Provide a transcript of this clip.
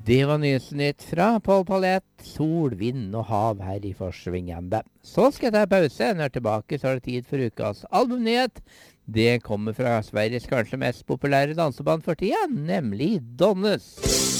Det var nyhetsnytt fra Paul Paulette, sol, vind og hav her i Forsvingende. Så skal jeg ta pause, når jeg er tilbake så er det tid for ukas albumnyhet. Det kommer fra Sveriges kanskje mest populære danseband for tida, nemlig Donnes.